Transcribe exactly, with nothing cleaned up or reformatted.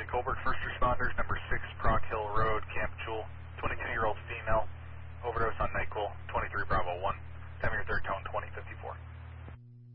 Lee Colbert, first responders, number six Proc Hill Road, Camp Jewel, twenty-two-year-old female, overdose on NyQuil, twenty-three Bravo.